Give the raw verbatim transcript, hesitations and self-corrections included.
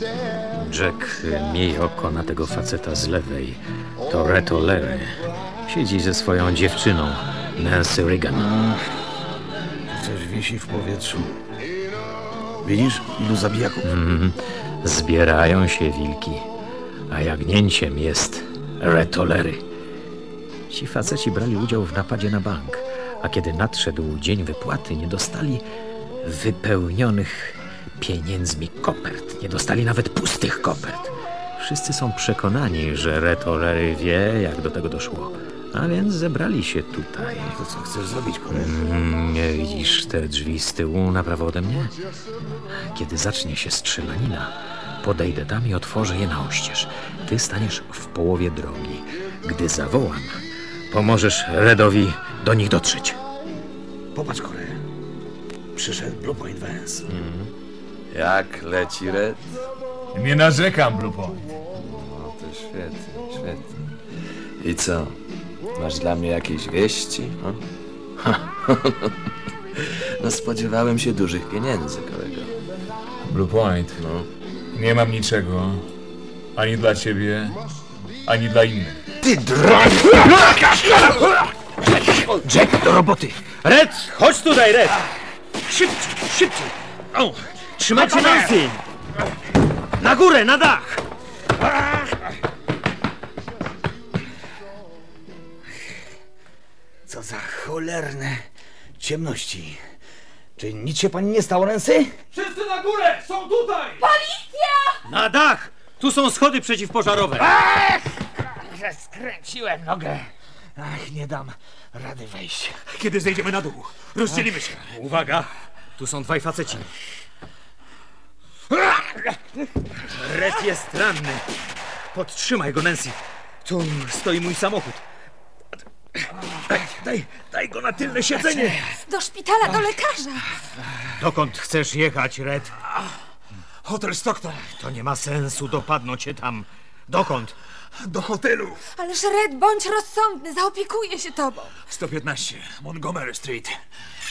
Jack, miej oko na tego faceta z lewej. To Red O'Leary. Siedzi ze swoją dziewczyną, Nancy Reagan. Coś wisi w powietrzu. Widzisz, ilu zabijaków? Mm, zbierają się wilki, a jagnięciem jest Red O'Leary. Ci faceci brali udział w napadzie na bank, a kiedy nadszedł dzień wypłaty, nie dostali wypełnionych pieniędzmi kopert. Nie dostali nawet pustych kopert. Wszyscy są przekonani, że Red O'Leary wie, jak do tego doszło. A więc zebrali się tutaj. To co chcesz zrobić, kolego? Mm, nie widzisz te drzwi z tyłu na prawo ode mnie? Kiedy zacznie się strzelanina, podejdę tam i otworzę je na oścież. Ty staniesz w połowie drogi. Gdy zawołam, pomożesz Redowi do nich dotrzeć. Popatrz, kolego. Przyszedł Blue Point Vance. Mm. Jak leci Red? Nie narzekam, Blue Point. No to świetnie, świetnie. I co? Masz dla mnie jakieś wieści? No, no spodziewałem się dużych pieniędzy, kolego. Blue Point, No. nie mam niczego. Ani dla ciebie, ani dla innych. Ty drań! Jack, do roboty! Red, chodź tutaj, Red! Szybciej, szybciej! O, trzymajcie Nancy! Na górę, na dach! Co za cholerne ciemności. Czy nic się pani nie stało, Nancy? Wszyscy na górę! Są tutaj! Na dach! Tu są schody przeciwpożarowe. Że skręciłem nogę. Ach, nie dam rady wejść. Kiedy zejdziemy na dół, rozdzielimy się. Uwaga! Tu są dwaj faceci. Red jest ranny. Podtrzymaj go, Nancy. Tu stoi mój samochód. Daj, daj, daj go na tylne siedzenie. Do szpitala, do lekarza. Dokąd chcesz jechać, Red? Hotel Stockton. To nie ma sensu, dopadną cię tam. Dokąd? Do hotelu. Ależ Red, bądź rozsądny, zaopiekuję się tobą. sto piętnaście Montgomery Street.